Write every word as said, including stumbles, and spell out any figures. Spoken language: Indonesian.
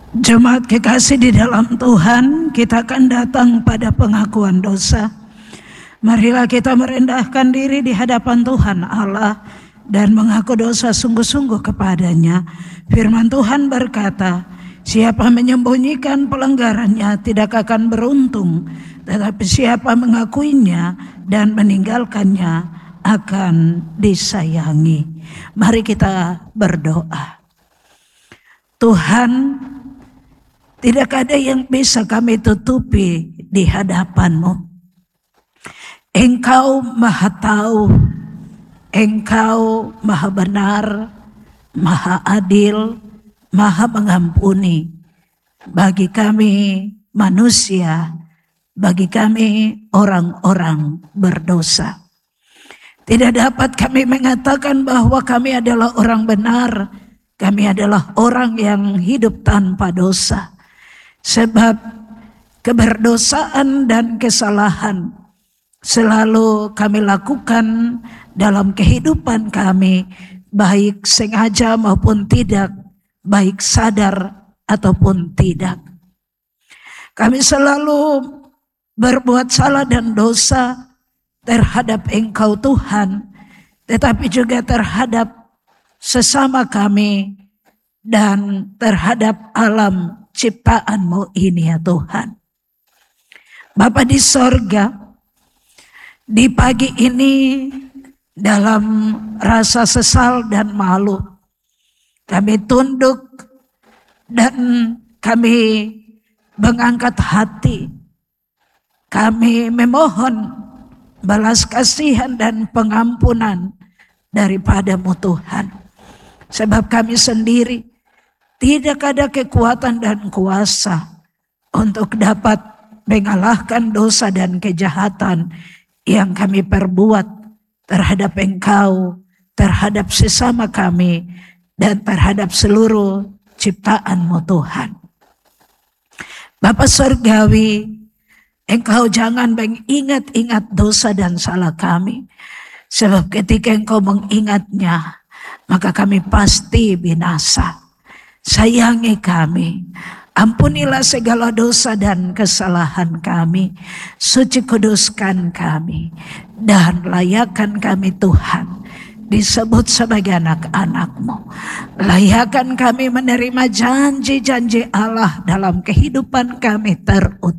Jemaat kekasih di dalam Tuhan, kita akan datang pada pengakuan dosa. Marilah kita merendahkan diri di hadapan Tuhan Allah dan mengaku dosa sungguh-sungguh kepadanya. Firman Tuhan berkata, siapa menyembunyikan pelanggarannya tidak akan beruntung, tetapi siapa mengakuinya dan meninggalkannya akan disayangi. Mari kita berdoa. Tuhan, tidak ada yang bisa kami tutupi di hadapan-Mu. Engkau maha tahu, Engkau maha benar, maha adil, maha mengampuni. Bagi kami manusia, bagi kami orang-orang berdosa. Tidak dapat kami mengatakan bahwa kami adalah orang benar, kami adalah orang yang hidup tanpa dosa. Sebab keberdosaan dan kesalahan selalu kami lakukan dalam kehidupan kami, baik sengaja maupun tidak, baik sadar ataupun tidak. Kami selalu berbuat salah dan dosa terhadap Engkau Tuhan, tetapi juga terhadap sesama kami dan terhadap alam ciptaan-Mu ini ya Tuhan. Bapa di sorga, di pagi ini dalam rasa sesal dan malu, kami tunduk dan kami mengangkat hati. Kami memohon balas kasihan dan pengampunan daripada-Mu Tuhan. Sebab kami sendiri tidak ada kekuatan dan kuasa untuk dapat mengalahkan dosa dan kejahatan yang kami perbuat terhadap Engkau, terhadap sesama kami, dan terhadap seluruh ciptaan-Mu Tuhan. Bapa Surgawi, Engkau jangan mengingat-ingat dosa dan salah kami. Sebab ketika Engkau mengingatnya, maka kami pasti binasa. Sayangi kami, ampunilah segala dosa dan kesalahan kami, suci kuduskan kami, dan layakkan kami Tuhan disebut sebagai anak-anak-Mu. Layakkan kami menerima janji-janji Allah dalam kehidupan kami terutama.